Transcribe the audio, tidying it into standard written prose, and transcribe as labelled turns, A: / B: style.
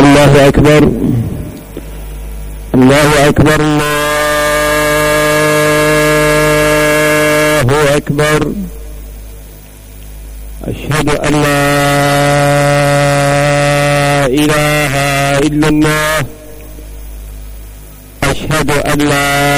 A: الله أكبر الله أكبر الله أكبر. أشهد أن لا إله إلا الله. أشهد أن لا